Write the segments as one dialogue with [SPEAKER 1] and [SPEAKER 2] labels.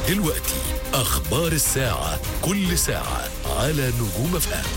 [SPEAKER 1] دلوقتي أخبار الساعة، كل ساعة على نجوم اف ام.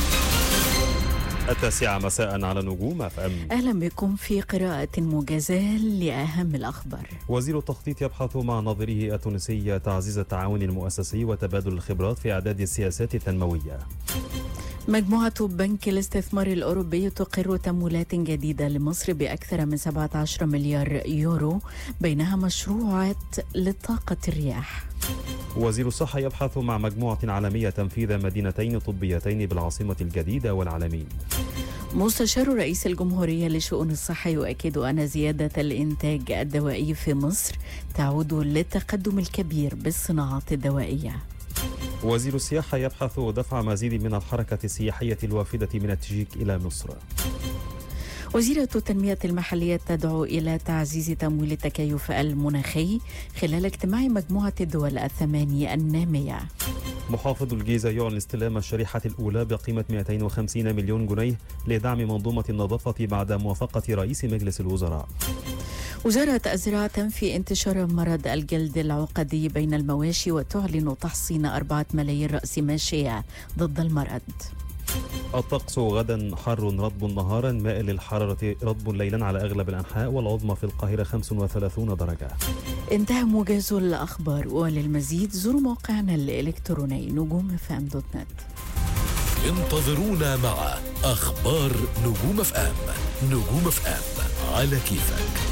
[SPEAKER 2] 9 مساء على نجوم اف ام.
[SPEAKER 3] أهلا بكم في قراءة موجزة لأهم الأخبار.
[SPEAKER 2] وزير التخطيط يبحث مع نظيره التونسي تعزيز التعاون المؤسسي وتبادل الخبرات في إعداد السياسات التنموية.
[SPEAKER 3] مجموعة بنك الاستثمار الأوروبي تقر تمويلات جديدة لمصر بأكثر من 17 مليار يورو، بينها مشروعات لطاقة الرياح.
[SPEAKER 2] وزير الصحة يبحث مع مجموعة عالمية تنفيذ مدينتين طبيتين بالعاصمة الجديدة والعلمين.
[SPEAKER 3] مستشار رئيس الجمهورية لشؤون الصحة يؤكد أن زيادة الإنتاج الدوائي في مصر تعود للتقدم الكبير بالصناعات الدوائية.
[SPEAKER 2] وزير السياحة يبحث دفع مزيد من الحركة السياحية الوافدة من التجيك إلى مصر.
[SPEAKER 3] وزيرة التنمية المحلية تدعو إلى تعزيز تمويل التكيف المناخي خلال اجتماع مجموعة الدول الثمانية النامية.
[SPEAKER 2] محافظ الجيزة يعلن استلام الشريحة الأولى بقيمة 250 مليون جنيه لدعم منظومة النظافة بعد موافقة رئيس مجلس الوزراء.
[SPEAKER 3] وزارة الزراعة تنفي انتشار مرض الجلد العقدي بين المواشي وتعلن تحصين 4 ملايين رأس ماشية ضد المرض.
[SPEAKER 2] الطقس غدا حار رطب نهارا، مائل للحرارة رطب ليلا على أغلب الأنحاء، والعظمى في القاهرة 35 درجة.
[SPEAKER 3] انتهى موجز الأخبار، وللمزيد زوروا موقعنا الإلكتروني نجومfm.net.
[SPEAKER 1] انتظرونا مع أخبار نجوم اف ام. نجوم اف ام على كيفك.